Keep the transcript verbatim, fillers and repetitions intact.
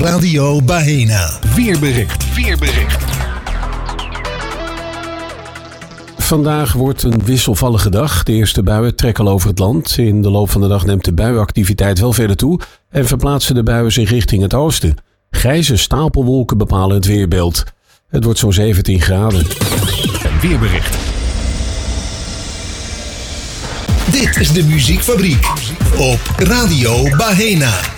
Radio Baena. Weerbericht. Weerbericht. Vandaag wordt een wisselvallige dag. De eerste buien trekken al over het land. In de loop van de dag neemt de buienactiviteit wel verder toe en verplaatsen de buien zich richting het oosten. Grijze stapelwolken bepalen het weerbeeld. Het wordt zo'n zeventien graden. Weerbericht. Dit is de Muziekfabriek op Radio Baena.